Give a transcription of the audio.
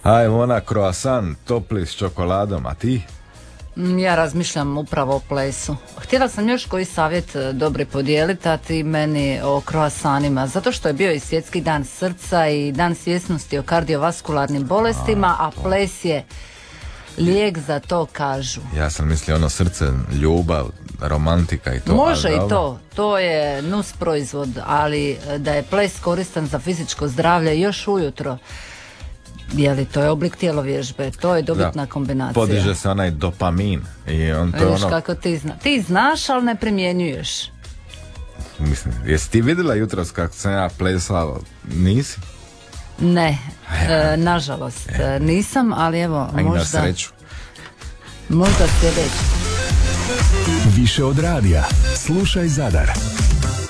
Ajmo ona croissant, topli s čokoladom, a ti? Ja razmišljam upravo o plesu. Htjela sam još koji savjet dobri podijeliti, a ti meni o croissantima, zato što je bio i svjetski dan srca i dan svjesnosti o kardiovaskularnim bolestima, a ples je lijek za to, kažu. Ja sam mislio ono srce, ljubav, romantika i to. Može i to je nus proizvod, ali da je ples koristan za fizičko zdravlje još ujutro, jeli, to je oblik tijelovježbe, to je dobitna kombinacija. Podiže se onaj dopamin i on to vidiš kako ti znaš, ali ne primjenjuješ. Mislim, jesi ti vidjela jutros kako sam ja plesao? Nisi? Ne, nažalost nisam, ali evo, možda sreću. Možda sljedeći. Više od radija. Slušaj Zadar.